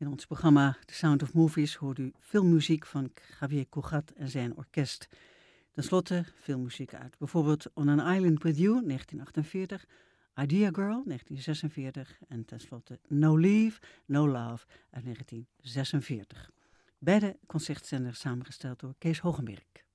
In ons programma The Sound of Movies hoort u filmmuziek van Javier Cugat en zijn orkest. Ten slotte filmmuziek uit bijvoorbeeld On an Island with You, 1948, Idea Girl, 1946 en tenslotte No Leave, No Love uit 1946. Beide concertzenders samengesteld door Kees Hogenberg.